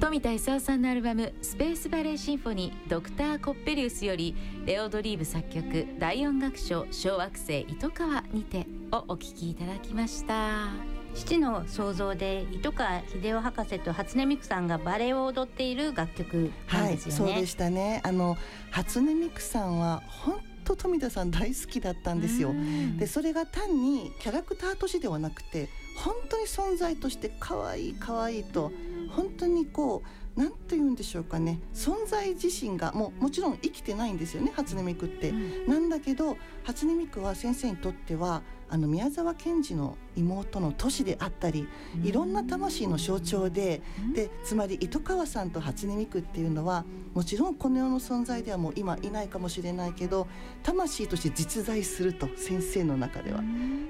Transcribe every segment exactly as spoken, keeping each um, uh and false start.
富田勲さんのアルバムスペースバレーシンフォニードクター・コッペリウスよりレオ・ドリーブ作曲第音楽章小惑星糸川にてをお聴きいただきました。 父の創造で糸川秀夫博士と初音ミクさんがバレエを踊っている楽曲なんですよね。 はい、そうでしたね。あの初音ミクさんは本当富田さん大好きだったんですよ。でそれが単にキャラクターとしてではなくて本当に存在として可愛い可愛いと本当にこうなんというんでしょうかね、存在自身がもうもちろん生きてないんですよね初音ミクって、うん、なんだけど初音ミクは先生にとってはあの宮沢賢治の妹のトシであったり、うん、いろんな魂の象徴で、うん、でつまり糸川さんと初音ミクっていうのはもちろんこの世の存在ではもう今いないかもしれないけど魂として実在すると先生の中では、うん、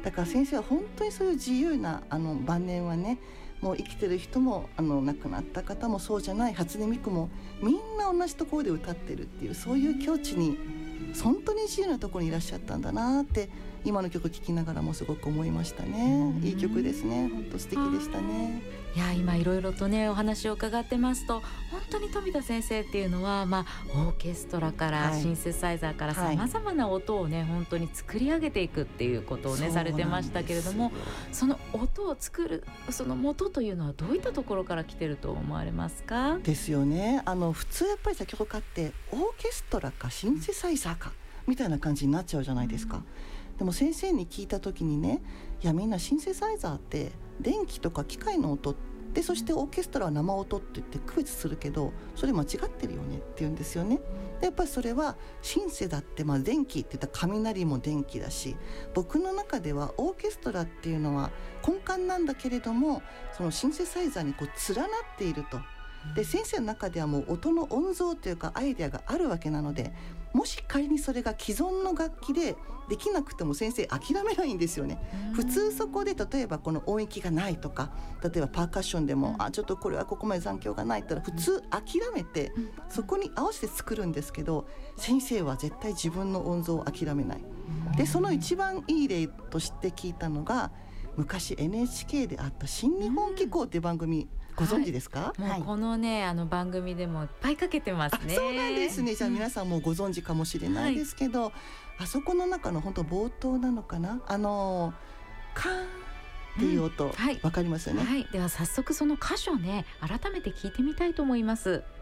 だから先生は本当にそういう自由なあの晩年はねもう生きてる人もあの亡くなった方もそうじゃない初音ミクもみんな同じところで歌ってるっていうそういう境地に本当に自由なところにいらっしゃったんだなって今の曲聴きながらもすごく思いましたね。いい曲ですね。本当素敵でしたね。 いや今いろいろとねお話を伺ってますと本当に富田先生っていうのは、まあ、オーケストラから、はい、シンセサイザーからさまざまな音をね本当に作り上げていくっていうことをねされてましたけれどもその音を作るその元というのはどういったところから来てると思われますか？ ですよね。あの普通やっぱり作曲家ってオーケストラかシンセサイザーかみたいな感じになっちゃうじゃないですか、うんでも先生に聞いた時にねいやみんなシンセサイザーって電気とか機械の音でそしてオーケストラは生音って言って区別するけどそれ間違ってるよねって言うんですよね。でやっぱりそれはシンセだってまあ電気って言ったら雷も電気だし僕の中ではオーケストラっていうのは根幹なんだけれどもそのシンセサイザーにこう連なっていると。で先生の中ではもう音の音像というかアイデアがあるわけなのでもし仮にそれが既存の楽器でできなくても先生諦めないんですよね。普通そこで例えばこの音域がないとか例えばパーカッションでもあちょっとこれはここまで残響がないって言ったら普通諦めてそこに合わせて作るんですけど先生は絶対自分の音像を諦めない。でその一番いい例として聞いたのが昔 エヌエイチケー であった新日本紀行っていう番組ご存知ですか？ はい、もうこのねあの番組でもいっぱいかけてますね。 そうなんですね。じゃあ皆さんもご存知かもしれないですけど、はい、あそこの中の本当冒頭なのかなあのカーンっていう音、うんはい、わかりますよね、 はい、では早速その箇所ね改めて聞いてみたいと思います。